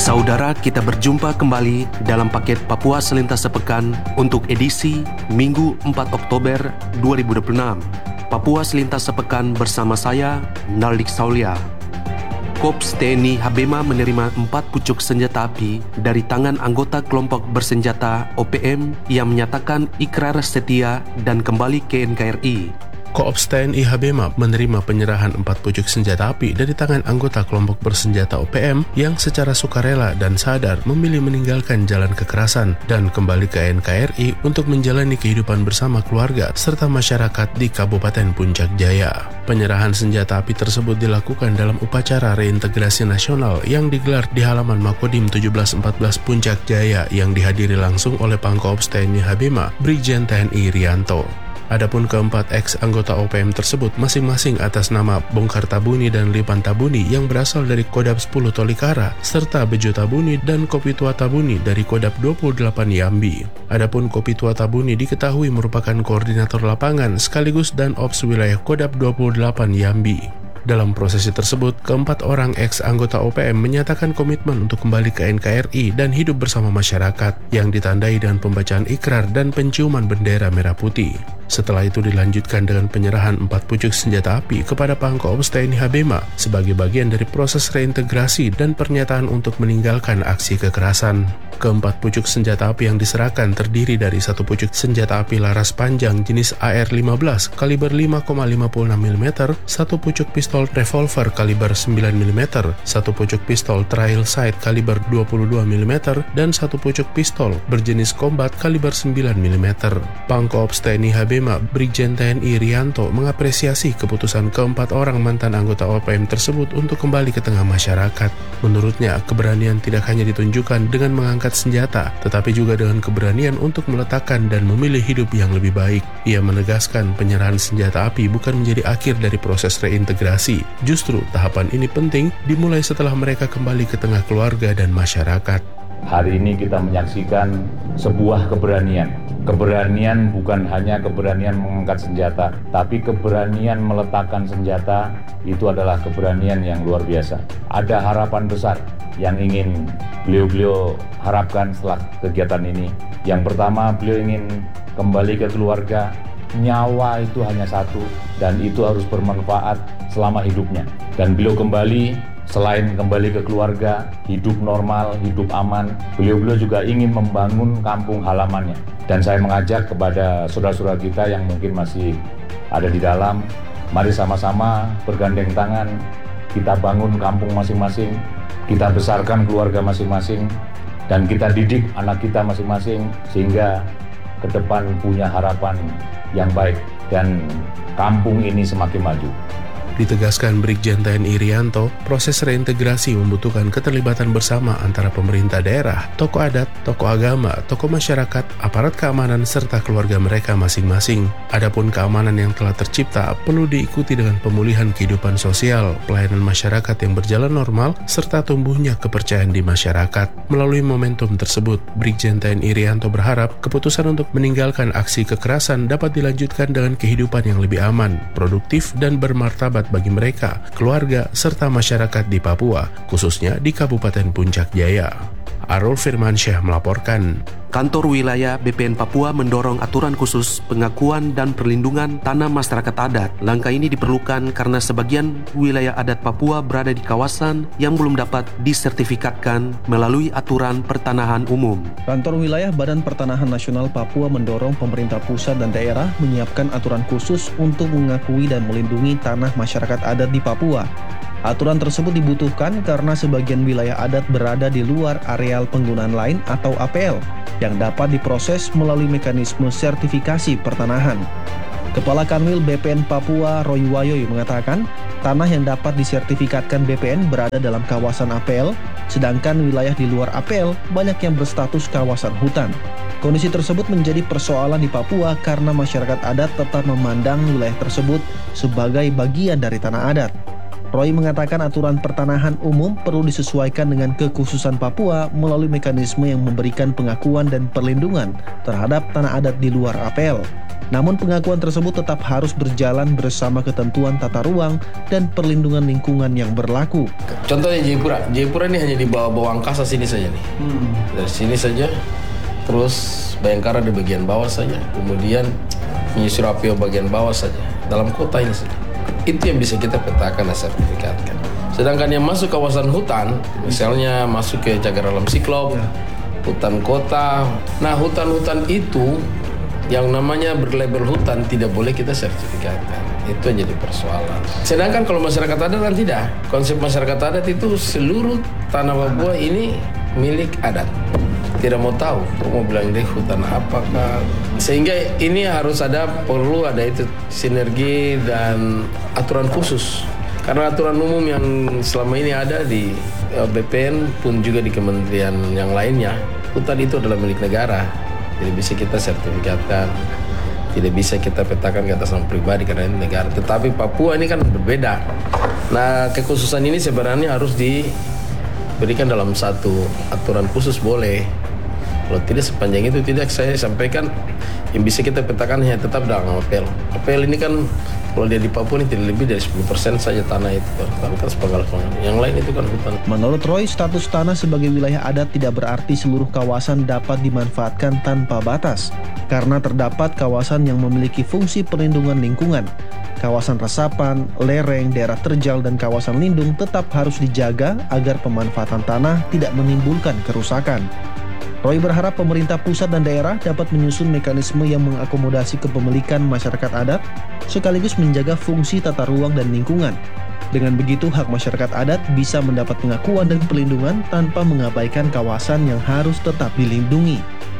Saudara, kita berjumpa kembali dalam paket Papua Selintas Sepekan untuk edisi Minggu 4 Oktober 2026. Papua Selintas Sepekan bersama saya, Naldik Saulia. Korps TNI Habema menerima 4 pucuk senjata api dari tangan anggota kelompok bersenjata OPM yang menyatakan ikrar setia dan kembali ke NKRI. Korps TNI Habema menerima penyerahan 4 pucuk senjata api dari tangan anggota kelompok bersenjata OPM yang secara sukarela dan sadar memilih meninggalkan jalan kekerasan dan kembali ke NKRI untuk menjalani kehidupan bersama keluarga serta masyarakat di Kabupaten Puncak Jaya. Penyerahan senjata api tersebut dilakukan dalam upacara reintegrasi nasional yang digelar di halaman Makodim 1714 Puncak Jaya yang dihadiri langsung oleh Pangkorps TNI Habema, Brigjen TNI Rianto. Adapun keempat ex-anggota OPM tersebut masing-masing atas nama Bongkar Tabuni dan Lipan Tabuni yang berasal dari Kodab 10 Tolikara, serta Bejo Tabuni dan Kopi Tua Tabuni dari Kodab 28 Yambi. Adapun Kopi Tua Tabuni diketahui merupakan koordinator lapangan sekaligus dan ops wilayah Kodab 28 Yambi. Dalam prosesi tersebut, keempat orang ex-anggota OPM menyatakan komitmen untuk kembali ke NKRI dan hidup bersama masyarakat yang ditandai dengan pembacaan ikrar dan penciuman bendera merah putih. Setelah itu dilanjutkan dengan penyerahan 4 pucuk senjata api kepada Pangkorps TNI Habema sebagai bagian dari proses reintegrasi dan pernyataan untuk meninggalkan aksi kekerasan. Keempat pucuk senjata api yang diserahkan terdiri dari 1 pucuk senjata api laras panjang jenis AR-15 kaliber 5,56 mm, 1 pucuk pistol revolver kaliber 9 mm, 1 pucuk pistol trial sight kaliber 22 mm, dan 1 pucuk pistol berjenis combat kaliber 9 mm. Pangkorps TNI Habema, Brigjen TNI Rianto mengapresiasi keputusan keempat orang mantan anggota OPM tersebut untuk kembali ke tengah masyarakat. Menurutnya, keberanian tidak hanya ditunjukkan dengan mengangkat senjata, tetapi juga dengan keberanian untuk meletakkan dan memilih hidup yang lebih baik. Ia menegaskan penyerahan senjata api bukan menjadi akhir dari proses reintegrasi. Justru tahapan ini penting dimulai setelah mereka kembali ke tengah keluarga dan masyarakat. Hari ini kita menyaksikan sebuah keberanian. Keberanian bukan hanya keberanian mengangkat senjata, tapi keberanian meletakkan senjata itu adalah keberanian yang luar biasa. Ada harapan besar yang ingin beliau harapkan setelah kegiatan ini. Yang pertama, beliau ingin kembali ke keluarga. Nyawa itu hanya satu dan itu harus bermanfaat selama hidupnya. Dan beliau kembali, selain kembali ke keluarga, hidup normal, hidup aman, beliau juga ingin membangun kampung halamannya. Dan saya mengajak kepada saudara-saudara kita yang mungkin masih ada di dalam, mari sama-sama bergandeng tangan, kita bangun kampung masing-masing, kita besarkan keluarga masing-masing, dan kita didik anak kita masing-masing sehingga ke depan punya harapan yang baik dan kampung ini semakin maju. Ditegaskan Brigjen TNI Rianto, proses reintegrasi membutuhkan keterlibatan bersama antara pemerintah daerah, tokoh adat, tokoh agama, tokoh masyarakat, aparat keamanan, serta keluarga mereka masing-masing. Adapun keamanan yang telah tercipta perlu diikuti dengan pemulihan kehidupan sosial, pelayanan masyarakat yang berjalan normal, serta tumbuhnya kepercayaan di masyarakat. Melalui momentum tersebut, Brigjen TNI Rianto berharap keputusan untuk meninggalkan aksi kekerasan dapat dilanjutkan dengan kehidupan yang lebih aman, produktif, dan bermartabat bagi mereka, keluarga, serta masyarakat di Papua, khususnya di Kabupaten Puncak Jaya. Arul Firmansyah melaporkan. Kantor Wilayah BPN Papua mendorong aturan khusus pengakuan dan perlindungan tanah masyarakat adat. Langkah ini diperlukan karena sebagian wilayah adat Papua berada di kawasan yang belum dapat disertifikatkan melalui aturan pertanahan umum. Kantor Wilayah Badan Pertanahan Nasional Papua mendorong pemerintah pusat dan daerah menyiapkan aturan khusus untuk mengakui dan melindungi tanah masyarakat adat di Papua. Aturan tersebut dibutuhkan karena sebagian wilayah adat berada di luar areal penggunaan lain atau APL yang dapat diproses melalui mekanisme sertifikasi pertanahan. Kepala Kanwil BPN Papua Roy Wayoy mengatakan, tanah yang dapat disertifikatkan BPN berada dalam kawasan APL, sedangkan wilayah di luar APL banyak yang berstatus kawasan hutan. Kondisi tersebut menjadi persoalan di Papua karena masyarakat adat tetap memandang wilayah tersebut sebagai bagian dari tanah adat. Roy mengatakan aturan pertanahan umum perlu disesuaikan dengan kekhususan Papua melalui mekanisme yang memberikan pengakuan dan perlindungan terhadap tanah adat di luar APL. Namun pengakuan tersebut tetap harus berjalan bersama ketentuan tata ruang dan perlindungan lingkungan yang berlaku. Contohnya Jayapura ini hanya di bawah angkasa sini saja nih. Dari sini saja, terus Bayangkara di bagian bawah saja, kemudian Surabaya bagian bawah saja, dalam kota ini saja. Itu yang bisa kita petakan dan sertifikatkan. Sedangkan yang masuk kawasan hutan, misalnya masuk ke Cagar Alam Siklop, hutan kota. Nah, hutan-hutan itu yang namanya berlabel hutan tidak boleh kita sertifikatkan. Itu yang jadi persoalan. Sedangkan kalau masyarakat adat kan tidak. Konsep masyarakat adat itu seluruh tanah Papua ini milik adat. Tidak mau tahu, mau bilang deh hutan apakah. Sehingga ini perlu ada itu sinergi dan aturan khusus. Karena aturan umum yang selama ini ada di BPN pun juga di kementerian yang lainnya, hutan itu adalah milik negara. Tidak bisa kita sertifikatkan, tidak bisa kita petakan ke atas nama pribadi karena ini negara. Tetapi Papua ini kan berbeda. Nah, kekhususan ini sebenarnya harus diberikan dalam satu aturan khusus boleh. Kalau tidak sepanjang itu tidak, saya sampaikan yang bisa kita petakan hanya tetap dalam apel. Apel ini kan kalau dia di Papua ini tidak lebih dari 10% saja tanah itu. Tapi kan sepenggal-sepenggal. Yang lain itu kan hutan. Menurut Roy, status tanah sebagai wilayah adat tidak berarti seluruh kawasan dapat dimanfaatkan tanpa batas. Karena terdapat kawasan yang memiliki fungsi perlindungan lingkungan. Kawasan resapan, lereng, daerah terjal, dan kawasan lindung tetap harus dijaga agar pemanfaatan tanah tidak menimbulkan kerusakan. Roy berharap pemerintah pusat dan daerah dapat menyusun mekanisme yang mengakomodasi kepemilikan masyarakat adat sekaligus menjaga fungsi tata ruang dan lingkungan. Dengan begitu, hak masyarakat adat bisa mendapat pengakuan dan perlindungan tanpa mengabaikan kawasan yang harus tetap dilindungi.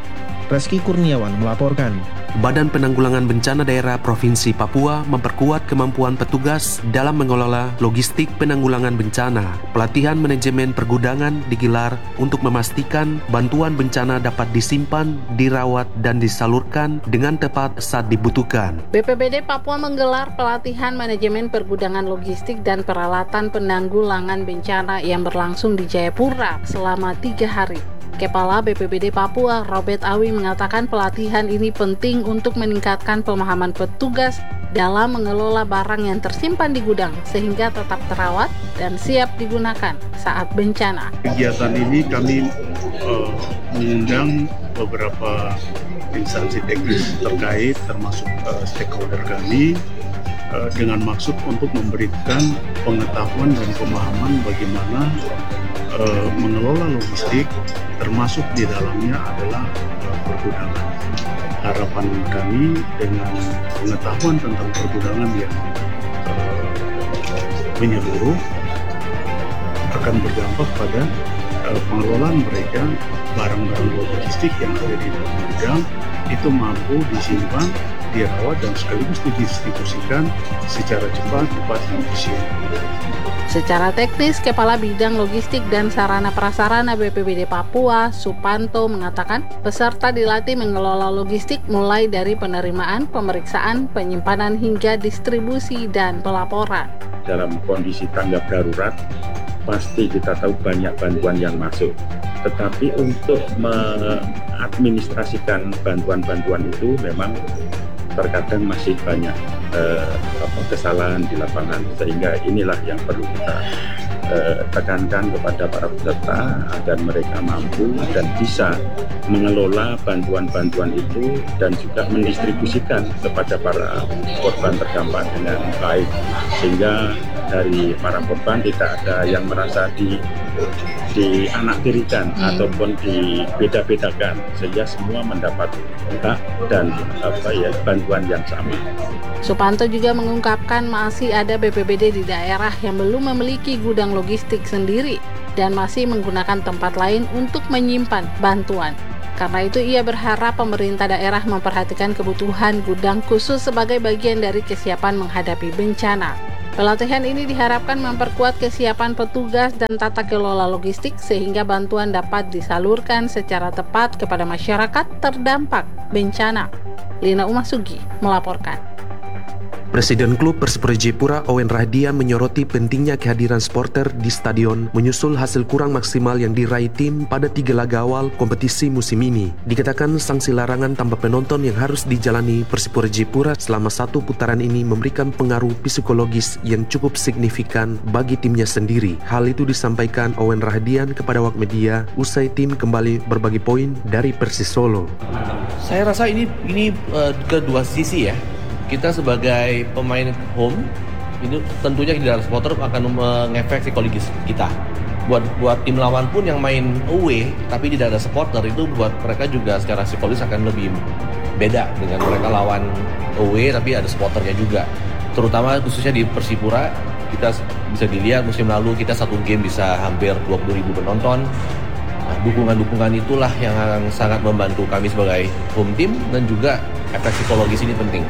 Reski Kurniawan melaporkan. Badan Penanggulangan Bencana Daerah Provinsi Papua memperkuat kemampuan petugas dalam mengelola logistik penanggulangan bencana. Pelatihan manajemen pergudangan digelar untuk memastikan bantuan bencana dapat disimpan, dirawat, dan disalurkan dengan tepat saat dibutuhkan. BPBD Papua menggelar pelatihan manajemen pergudangan logistik dan peralatan penanggulangan bencana yang berlangsung di Jayapura selama 3 hari. Kepala BPBD Papua, Robert Awi, mengatakan pelatihan ini penting untuk meningkatkan pemahaman petugas dalam mengelola barang yang tersimpan di gudang sehingga tetap terawat dan siap digunakan saat bencana. Kegiatan ini kami mengundang beberapa instansi teknis terkait termasuk stakeholder kami dengan maksud untuk memberikan pengetahuan dan pemahaman bagaimana mengelola logistik, termasuk di dalamnya adalah pergudangan. Harapan kami dengan pengetahuan tentang pergudangan yang menyeluruh akan berdampak pada pengelolaan mereka barang-barang logistik yang ada di dalam gudang itu mampu disimpan, dirawat, dan sekaligus didistribusikan secara cepat dan efisien. Secara teknis, Kepala Bidang Logistik dan Sarana Prasarana BPBD Papua, Supanto, mengatakan peserta dilatih mengelola logistik mulai dari penerimaan, pemeriksaan, penyimpanan hingga distribusi dan pelaporan. Dalam kondisi tanggap darurat, pasti kita tahu banyak bantuan yang masuk. Tetapi untuk mengadministrasikan bantuan-bantuan itu memang terkadang masih banyak kesalahan di lapangan, sehingga inilah yang perlu kita tekankan kepada para peserta agar mereka mampu dan bisa mengelola bantuan-bantuan itu dan juga mendistribusikan kepada para korban terdampak dengan baik, sehingga dari para korban tidak ada yang merasa dianaktirikan ataupun dibeda-bedakan, sehingga semua mendapat hak dan bantuan yang sama. Supanto juga mengungkapkan masih ada BPBD di daerah yang belum memiliki gudang logistik sendiri dan masih menggunakan tempat lain untuk menyimpan bantuan. Karena itu ia berharap pemerintah daerah memperhatikan kebutuhan gudang khusus sebagai bagian dari kesiapan menghadapi bencana. Pelatihan ini diharapkan memperkuat kesiapan petugas dan tata kelola logistik sehingga bantuan dapat disalurkan secara tepat kepada masyarakat terdampak bencana. Lina Umasugi melaporkan. Presiden klub Persipura Jayapura Owen Rahadian menyoroti pentingnya kehadiran supporter di stadion menyusul hasil kurang maksimal yang diraih tim pada 3 laga awal kompetisi musim ini. Dikatakan sanksi larangan tanpa penonton yang harus dijalani Persipura Jayapura selama 1 putaran ini memberikan pengaruh psikologis yang cukup signifikan bagi timnya sendiri. Hal itu disampaikan Owen Rahadian kepada awak media usai tim kembali berbagi poin dari Persis Solo. Saya rasa ini kedua sisi ya. Kita sebagai pemain home ini tentunya di dalam supporter akan mengefek psikologis kita. Buat tim lawan pun yang main away tapi tidak ada supporter, itu buat mereka juga secara psikologis akan lebih beda dengan mereka lawan away tapi ada supporternya juga. Terutama khususnya di Persipura, kita bisa dilihat musim lalu kita satu game bisa hampir 20.000 penonton. Nah, dukungan-dukungan itulah yang sangat membantu kami sebagai home team, dan juga efek psikologis ini penting.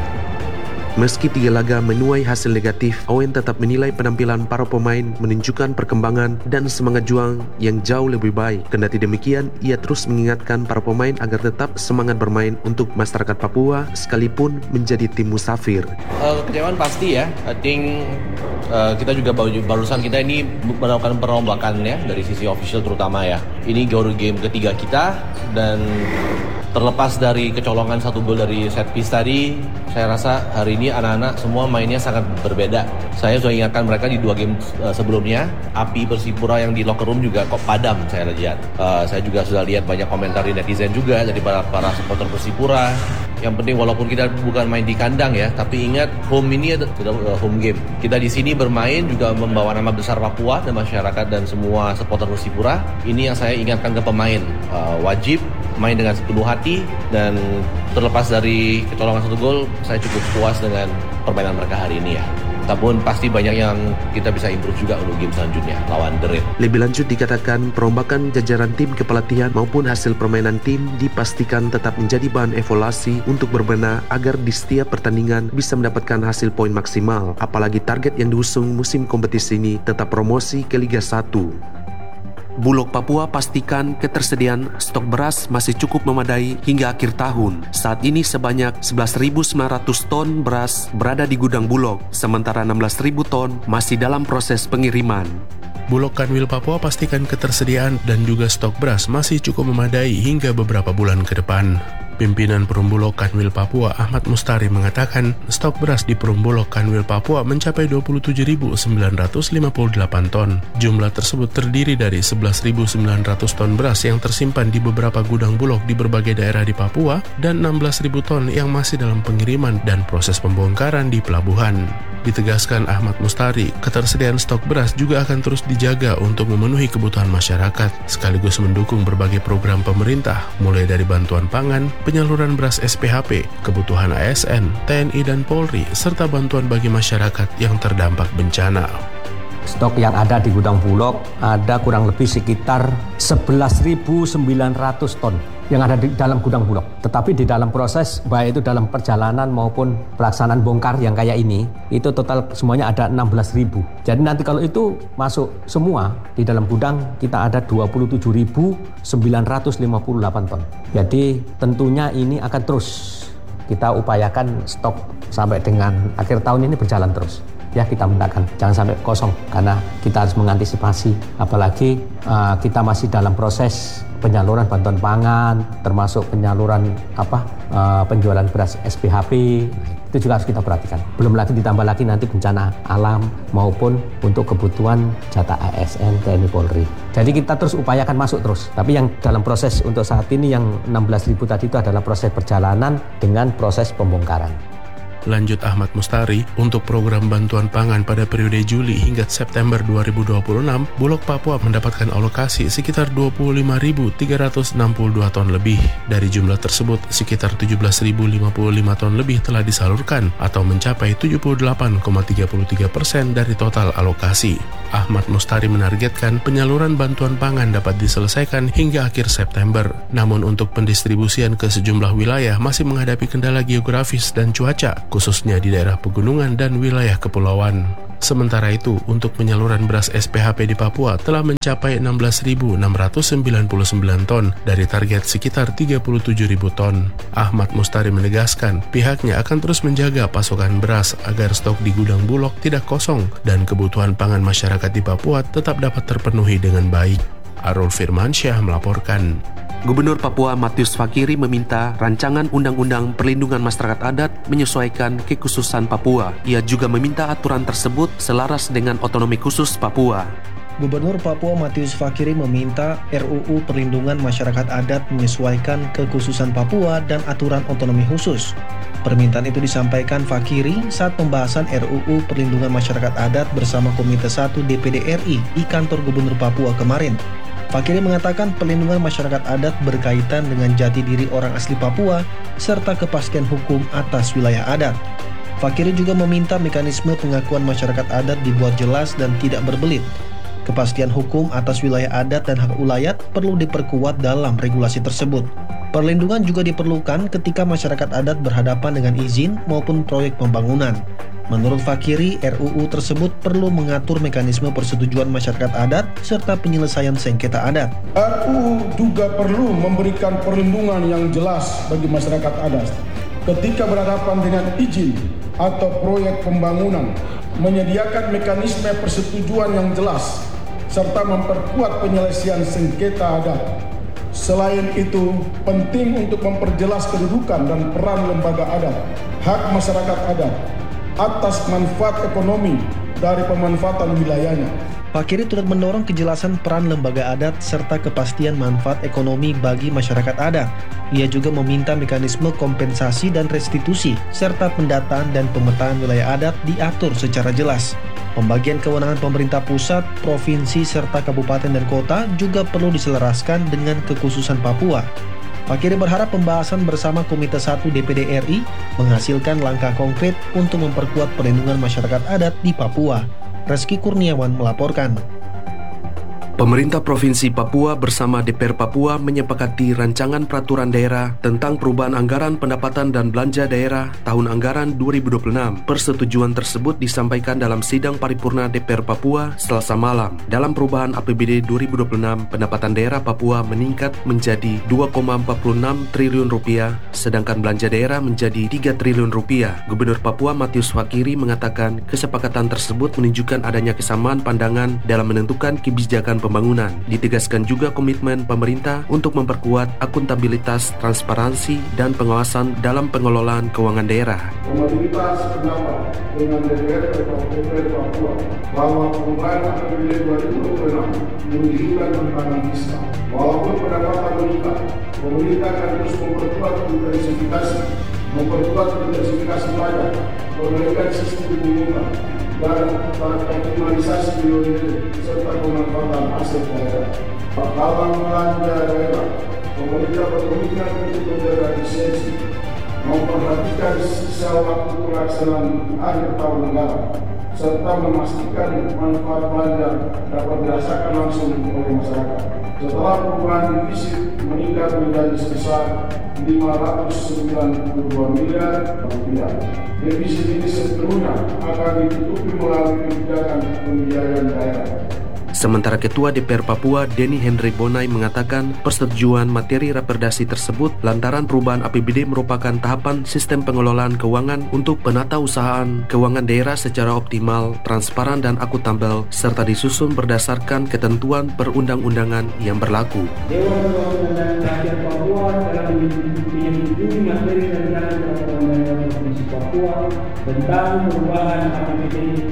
Meski 3 laga menuai hasil negatif, Owen tetap menilai penampilan para pemain menunjukkan perkembangan dan semangat juang yang jauh lebih baik. Kendati demikian, ia terus mengingatkan para pemain agar tetap semangat bermain untuk masyarakat Papua sekalipun menjadi tim musafir. Kecewaan pasti ya. I think kita juga barusan kita ini melakukan perombakan ya dari sisi official terutama ya. Ini game ketiga kita, dan terlepas dari kecolongan 1 gol dari set piece tadi, saya rasa hari ini anak-anak semua mainnya sangat berbeda. Saya sudah ingatkan mereka di 2 game sebelumnya, api Persipura yang di locker room juga kok padam saya lihat. Saya juga sudah lihat banyak komentar di netizen juga dari para supporter Persipura. Yang penting walaupun kita bukan main di kandang ya, tapi ingat home ini adalah home game. Kita di sini bermain juga membawa nama besar Papua dan masyarakat dan semua supporter Persipura. Ini yang saya ingatkan ke pemain, wajib main dengan sepenuh hati, dan terlepas dari kecolongan 1 gol, saya cukup puas dengan permainan mereka hari ini ya. Namun pasti banyak yang kita bisa improve juga untuk game selanjutnya lawan The Red. Lebih lanjut dikatakan perombakan jajaran tim kepelatihan maupun hasil permainan tim dipastikan tetap menjadi bahan evaluasi untuk berbenah agar di setiap pertandingan bisa mendapatkan hasil poin maksimal. Apalagi target yang diusung musim kompetisi ini tetap promosi ke Liga 1. Bulog Papua pastikan ketersediaan stok beras masih cukup memadai hingga akhir tahun. Saat ini sebanyak 11.900 ton beras berada di gudang Bulog, sementara 16.000 ton masih dalam proses pengiriman. Bulog Kanwil Papua pastikan ketersediaan dan juga stok beras masih cukup memadai hingga beberapa bulan ke depan. Pimpinan Perumbulok Kanwil Papua Ahmad Mustari mengatakan stok beras di Perumbulok Kanwil Papua mencapai 27.958 ton. Jumlah tersebut terdiri dari 11.900 ton beras yang tersimpan di beberapa gudang bulog di berbagai daerah di Papua dan 16.000 ton yang masih dalam pengiriman dan proses pembongkaran di pelabuhan. Ditegaskan Ahmad Mustari, ketersediaan stok beras juga akan terus dijaga untuk memenuhi kebutuhan masyarakat, sekaligus mendukung berbagai program pemerintah, mulai dari bantuan pangan, penyaluran beras SPHP, kebutuhan ASN, TNI dan Polri, serta bantuan bagi masyarakat yang terdampak bencana. Stok yang ada di gudang Bulog ada kurang lebih sekitar 11.900 ton yang ada di dalam gudang Bulog. Tetapi di dalam proses, baik itu dalam perjalanan maupun pelaksanaan bongkar yang kayak ini, itu total semuanya ada 16.000. Jadi nanti kalau itu masuk semua di dalam gudang, kita ada 27.958 ton. Jadi tentunya ini akan terus kita upayakan stok sampai dengan akhir tahun ini berjalan terus. Ya, kita mintakan jangan sampai kosong karena kita harus mengantisipasi, apalagi kita masih dalam proses penyaluran bantuan pangan, termasuk penyaluran penjualan beras SPHP, itu juga harus kita perhatikan. Belum lagi ditambah lagi nanti bencana alam maupun untuk kebutuhan jatah ASN, TNI, Polri. Jadi kita terus upayakan masuk terus. Tapi yang dalam proses untuk saat ini yang 16.000 tadi itu adalah proses perjalanan dengan proses pembongkaran. Lanjut Ahmad Mustari, untuk program bantuan pangan pada periode Juli hingga September 2026, Bulog Papua mendapatkan alokasi sekitar 25.362 ton lebih. Dari jumlah tersebut, sekitar 17.055 ton lebih telah disalurkan atau mencapai 78,33% dari total alokasi. Ahmad Mustari menargetkan penyaluran bantuan pangan dapat diselesaikan hingga akhir September. Namun untuk pendistribusian ke sejumlah wilayah masih menghadapi kendala geografis dan cuaca, khususnya di daerah pegunungan dan wilayah kepulauan. Sementara itu, untuk penyaluran beras SPHP di Papua telah mencapai 16.699 ton dari target sekitar 37.000 ton. Ahmad Mustari menegaskan pihaknya akan terus menjaga pasokan beras agar stok di gudang Bulog tidak kosong dan kebutuhan pangan masyarakat di Papua tetap dapat terpenuhi dengan baik. Arul Firmansyah melaporkan. Gubernur Papua Matius Fakiri meminta rancangan Undang-Undang Perlindungan Masyarakat Adat menyesuaikan kekhususan Papua. Ia juga meminta aturan tersebut selaras dengan otonomi khusus Papua. Gubernur Papua Matius Fakiri meminta RUU Perlindungan Masyarakat Adat menyesuaikan kekhususan Papua dan aturan otonomi khusus. Permintaan itu disampaikan Fakiri saat pembahasan RUU Perlindungan Masyarakat Adat bersama Komite 1 DPD RI di kantor Gubernur Papua kemarin. Fakiri mengatakan perlindungan masyarakat adat berkaitan dengan jati diri orang asli Papua serta kepastian hukum atas wilayah adat. Fakiri juga meminta mekanisme pengakuan masyarakat adat dibuat jelas dan tidak berbelit. Kepastian hukum atas wilayah adat dan hak ulayat perlu diperkuat dalam regulasi tersebut. Perlindungan juga diperlukan ketika masyarakat adat berhadapan dengan izin maupun proyek pembangunan. Menurut Fakiri, RUU tersebut perlu mengatur mekanisme persetujuan masyarakat adat serta penyelesaian sengketa adat. RUU juga perlu memberikan perlindungan yang jelas bagi masyarakat adat ketika berhadapan dengan izin atau proyek pembangunan, menyediakan mekanisme persetujuan yang jelas, serta memperkuat penyelesaian sengketa adat. Selain itu, penting untuk memperjelas kedudukan dan peran lembaga adat, hak masyarakat adat, atas manfaat ekonomi dari pemanfaatan wilayahnya. Fakiri turut mendorong kejelasan peran lembaga adat serta kepastian manfaat ekonomi bagi masyarakat adat. Ia juga meminta mekanisme kompensasi dan restitusi serta pendataan dan pemetaan wilayah adat diatur secara jelas. Pembagian kewenangan pemerintah pusat, provinsi, serta kabupaten dan kota juga perlu diselaraskan dengan kekhususan Papua. Fakiri berharap pembahasan bersama Komite 1 DPD RI menghasilkan langkah konkret untuk memperkuat perlindungan masyarakat adat di Papua. Reski Kurniawan melaporkan. Pemerintah Provinsi Papua bersama DPR Papua menyepakati rancangan peraturan daerah tentang perubahan anggaran pendapatan dan belanja daerah tahun anggaran 2026. Persetujuan tersebut disampaikan dalam sidang paripurna DPR Papua Selasa malam. Dalam perubahan APBD 2026, pendapatan daerah Papua meningkat menjadi 2,46 triliun rupiah, sedangkan belanja daerah menjadi 3 triliun rupiah. Gubernur Papua Matius Fakiri mengatakan kesepakatan tersebut menunjukkan adanya kesamaan pandangan dalam menentukan kebijakan pembangunan. Ditegaskan juga komitmen pemerintah untuk memperkuat akuntabilitas, transparansi, dan pengawasan dalam pengelolaan keuangan daerah. Pemerintah sependapat dengan DPR Papua bahwa perubahan APBD 2026 menunjukkan tantangan fiskal. Walaupun pendapatan meningkat, pemerintah akan terus memperkuat intensifikasi pajak, perbaikan sistem pembangunan, dan optimalisasi biaya serta pemanfaatan aset daerah. Dalam belanja daerah, pemerintah berkomitmen untuk menjaga efisiensi, memperhatikan sisa waktu pelaksanaan akhir tahun anggaran, serta memastikan manfaat belanja dapat dirasakan langsung oleh masyarakat. Setelah perubahan defisit meningkat menjadi sebesar 592 miliar rupiah. Defisit ini sepenuhnya akan ditutupi melalui kebijakan pembiayaan daerah. Sementara Ketua DPR Papua Denny Henry Bonai mengatakan persetujuan materi raperdasi tersebut lantaran perubahan APBD merupakan tahapan sistem pengelolaan keuangan untuk penatausahaan keuangan daerah secara optimal, transparan dan akuntabel, serta disusun berdasarkan ketentuan perundang-undangan yang berlaku. Dewan Perwakilan Rakyat Papua telah menyetujui materi rancangan peraturan daerah Provinsi Papua tentang perubahan APBD